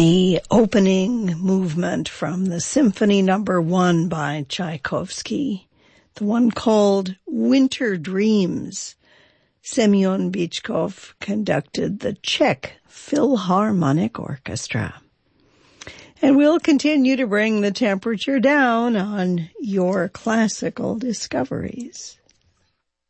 the opening movement from the Symphony No. 1 by Tchaikovsky, the one called Winter Dreams. Semyon Bychkov conducted the Czech Philharmonic Orchestra. And we'll continue to bring the temperature down on your classical discoveries.